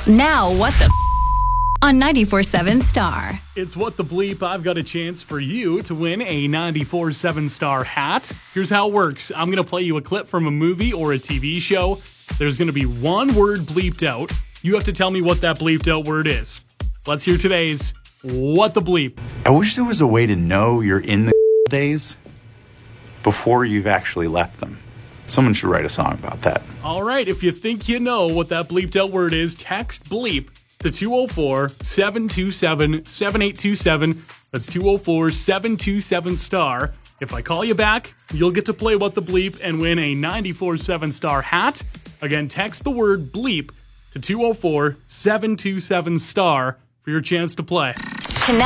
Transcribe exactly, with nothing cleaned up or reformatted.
Now, what the f- on ninety-four seven Star. It's What the Bleep. I've got a chance for you to win a ninety-four seven Star hat. Here's how it works. I'm going to play you a clip from a movie or a T V show. There's going to be one word bleeped out. You have to tell me what that bleeped out word is. Let's hear today's What the Bleep. I wish there was a way to know you're in the days before you've actually left them. Someone should write a song about that. All right, if you think you know what that bleeped out word is, text bleep to two oh four, seven two seven, seven eight two seven. That's two oh four, seven two seven star. If I call you back, you'll get to play What the Bleep and win a ninety-four seven Star hat. Again, text the word bleep to two oh four, seven two seven star for your chance to play. Connect.